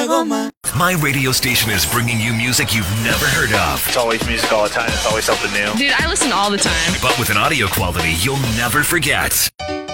goma. My radio station is bringing you music you've never heard of. It's always music all the time. It's always something new. Dude, I listen all the time. But with an audio quality you'll never forget.